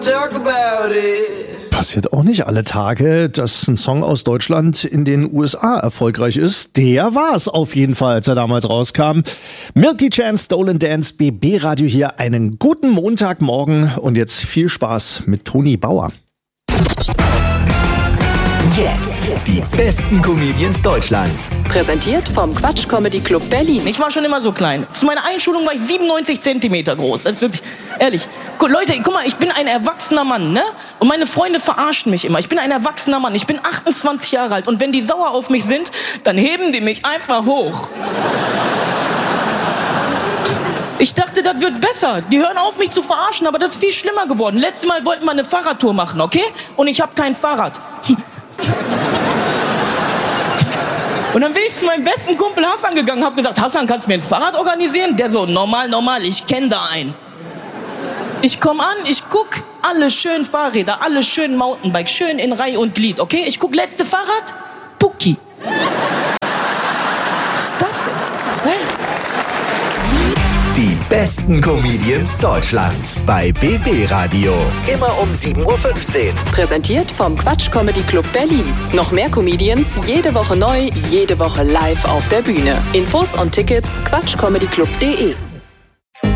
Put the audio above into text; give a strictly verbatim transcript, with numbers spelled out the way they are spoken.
talk about it. Passiert auch nicht alle Tage, dass ein Song aus Deutschland in den U S A erfolgreich ist. Der war es auf jeden Fall, als er damals rauskam. Milky Chance, Stolen Dance, B B Radio hier. Einen guten Montagmorgen und jetzt viel Spaß mit Toni Bauer. Jetzt die besten Comedians Deutschlands. Präsentiert vom Quatsch Comedy Club Berlin. Ich war schon immer so klein. Zu meiner Einschulung war ich siebenundneunzig Zentimeter groß. Das ist wirklich, ehrlich. Gu- Leute, guck mal, ich bin ein erwachsener Mann, ne? Und meine Freunde verarschen mich immer. Ich bin ein erwachsener Mann. Ich bin achtundzwanzig Jahre alt. Und wenn die sauer auf mich sind, dann heben die mich einfach hoch. Ich dachte, das wird besser. Die hören auf, mich zu verarschen, aber das ist viel schlimmer geworden. Letztes Mal wollten wir eine Fahrradtour machen, okay? Und ich habe kein Fahrrad. Und dann bin ich zu meinem besten Kumpel Hassan gegangen und hab gesagt, Hassan, kannst du mir ein Fahrrad organisieren? Der so, normal, normal, ich kenn da einen. Ich komm an, ich guck, alle schön Fahrräder, alle schön Mountainbike, schön in Reihe und Glied, okay? Ich guck, letzte Fahrrad, Pucki. Was ist das denn? Hä? Die besten Comedians Deutschlands bei B B Radio. Immer um sieben Uhr fünfzehn. Präsentiert vom Quatsch Comedy Club Berlin. Noch mehr Comedians, jede Woche neu, jede Woche live auf der Bühne. Infos und Tickets quatschcomedyclub punkt de.